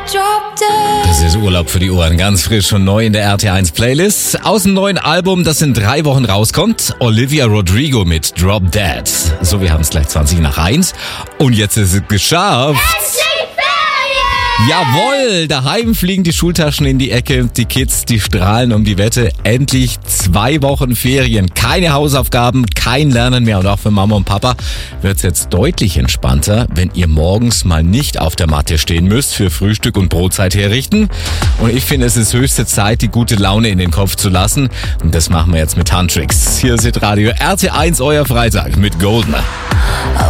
Das ist Urlaub für die Ohren, ganz frisch und neu in der RT1 Playlist. Aus dem neuen Album, das in 3 Wochen rauskommt, Olivia Rodrigo mit Drop Dead. So, wir haben es gleich 20:01 und jetzt ist es geschafft. Jawohl, daheim fliegen die Schultaschen in die Ecke, die Kids, die strahlen um die Wette. Endlich 2 Wochen Ferien, keine Hausaufgaben, kein Lernen mehr und auch für Mama und Papa wird's jetzt deutlich entspannter, wenn ihr morgens mal nicht auf der Matte stehen müsst, für Frühstück und Brotzeit herrichten. Und ich finde, es ist höchste Zeit, die gute Laune in den Kopf zu lassen. Und das machen wir jetzt mit Handtricks. Hier ist Radio RT1, euer Freitag mit Golden.